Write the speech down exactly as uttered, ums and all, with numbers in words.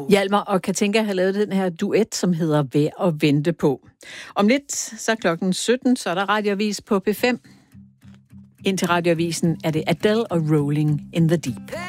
Hjalmar og Katinka har lavet den her duet, som hedder Værd at vente på. Om lidt, så klokken sytten, så er der radioavis på P fem. Indtil radioavisen er det Adele og Rolling in the Deep.